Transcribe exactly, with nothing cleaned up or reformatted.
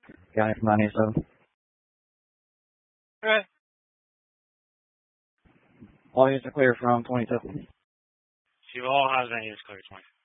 Guy from nine eight seven. Okay. All units are clear from twenty-two. See, all has any is clear, twenty.